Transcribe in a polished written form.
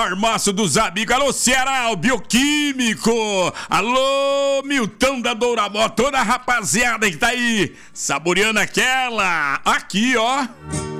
Armaço dos amigos, alô Ceará, o Bioquímico, alô Milton da Douramó, toda a rapaziada que tá aí saboreando aquela, aqui ó.